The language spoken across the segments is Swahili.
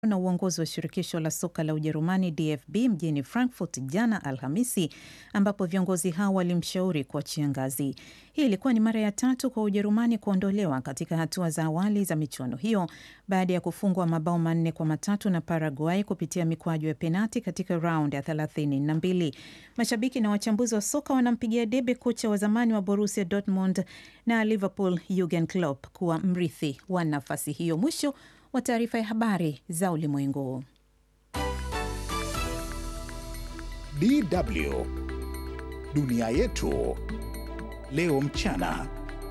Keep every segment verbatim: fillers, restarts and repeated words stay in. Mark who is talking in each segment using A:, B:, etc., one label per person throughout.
A: na uongozi wa shirikisho la soka la Ujerumani D F B mjini Frankfurt jana Alhamisi, ambapo viongozi hao walimshauri kuachia ngazi. Hii ilikuwa ni mara ya tatu kwa Ujerumani kuondolewa katika hatua za awali za michuano hiyo baada ya kufungwa mabao manne kwa matatu na Paraguay kupitia mikwaju ya penati katika round ya thelathini na mbili. Mashabiki na wachambuzi wa soka wanampigia debe kocha wa zamani wa Borussia Dortmund na Liverpool Jurgen Klopp kuwa mrithi wa nafasi hiyo. Mwisho wa taarifa ya habari za ulimwengu.
B: D W Dunia yetu leo mchana.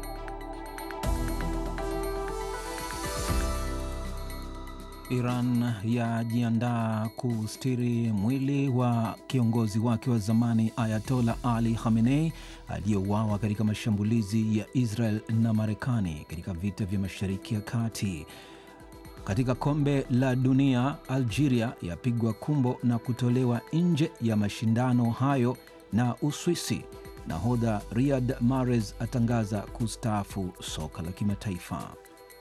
C: Iran yajiandaa kustiri mwili wa kiongozi wake wa zamani Ayatollah Ali Khamenei aliyeuawa katika mashambulizi ya Israel na Marekani katika vita vya Mashariki ya Kati. Katika kombe la dunia, Algeria yapigwa kumbo na kutolewa nje ya mashindano hayo na Uswisi. Nahodha Riyad Mahrez atangaza kustaafu soka la kimataifa.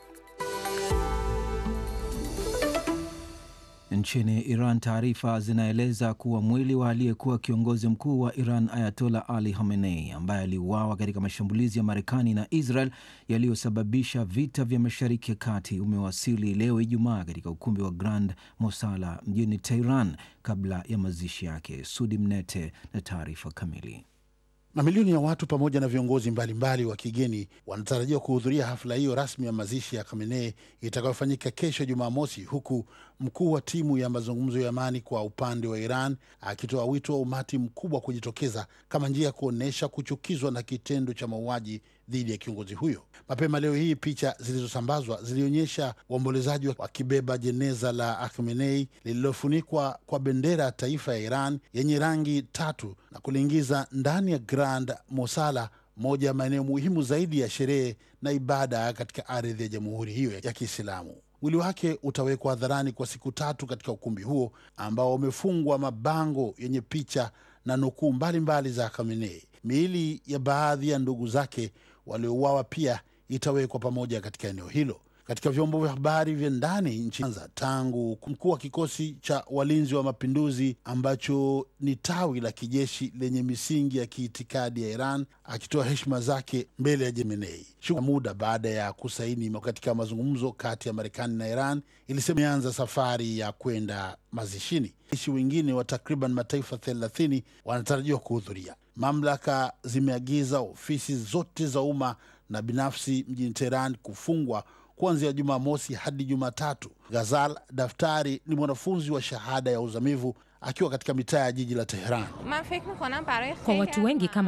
C: Nchini Iran, taarifa zinaeleza kuwa mwili wa aliyekuwa kiongozi mkuu wa Iran Ayatollah Ali Khamenei ambaye aliuawa katika mashambulizi ya Marekani na Israel yaliyosababisha vita vya Mashariki ya Kati umewasili leo Ijumaa katika ukumbi wa Grand Mosala mjini Tehran kabla ya mazishi yake. Sudi Mnete na taarifa kamili.
D: Mamilioni ya watu pamoja na viongozi mbalimbali wa kigeni wanatarajiwa kuhudhuria hafla hiyo rasmi ya mazishi ya Khamenei itakayofanyika kesho Jumamosi, huku mkuu wa timu ya mazungumzo ya amani kwa upande wa Iran akitoa wito wa umati mkubwa kujitokeza kama njia ya kuonesha kuchukizwa na kitendo cha mauaji dhidi ya kiongozi huyo. Mapema leo hii, picha zilizosambazwa zilionyesha waombolezaji wakibeba jeneza la Khamenei lililofunikwa kwa bendera ya taifa ya Iran yenye rangi tatu na kuliingiza ndani ya Grand Mosala, moja ya maeneo muhimu zaidi ya sherehe na ibada katika ardhi ya jamhuri hiyo ya Kiislamu. Mwili wake utawekwa hadharani kwa siku tatu katika ukumbi huo ambao umefungwa mabango yenye picha na nukuu mbalimbali za Khamenei. Miili ya baadhi ya ndugu zake waliouawa pia itawekwa pamoja katika eneo hilo. Katika vyombo vya habari vya ndani nchi anza tangu mkuu wa kikosi cha walinzi wa mapinduzi ambacho ni tawi la kijeshi lenye misingi ya kiitikadi ya Iran akitoa heshima zake mbele ya Khamenei. Shuka muda baada ya kusaini katika mazungumzo kati ya Marekani na Iran ilisema imeanza safari ya kwenda mazishini. Waishi wengine wa takriban mataifa thelathini wanatarajiwa kuhudhuria. Mamlaka zimeagiza ofisi zote za umma na binafsi mjini Tehran kufungwa kuanzia Jumamosi hadi Jumatatu. Ghazal Daftari ni mwanafunzi wa shahada ya uzamivu akiwa katika mitaa ya jiji la Tehran.
E: Kwa watu wengi kama